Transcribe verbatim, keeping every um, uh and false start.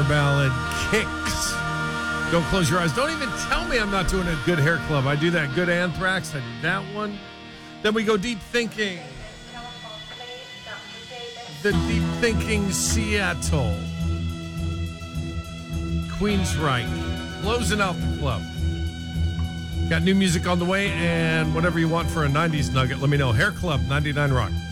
ballad, Kicks. Don't close your eyes. Don't even tell me I'm not doing a good hair club. I do that good Anthrax. I do that one. Then we go Deep Thinking. The Deep Thinking Seattle. Queensryche. Closing out the club. Got new music on the way, and whatever you want for a nineties nugget, let me know. Hair Club ninety-nine Rock.